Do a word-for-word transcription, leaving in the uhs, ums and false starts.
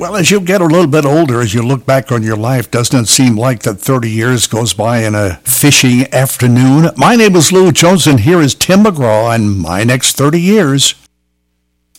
Well, as you get a little bit older, as you look back on your life, doesn't it seem like that thirty years goes by in a fishing afternoon? My name is Lou Jones, and here is Tim McGraw and My Next thirty Years.